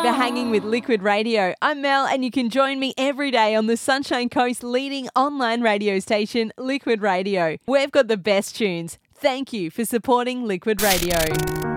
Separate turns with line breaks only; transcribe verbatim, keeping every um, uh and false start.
for hanging with Liquid Radio. I'm Mel, and you can join me every day on the Sunshine Coast leading online radio station, Liquid Radio. We've got the best tunes. Thank you for supporting Liquid Radio.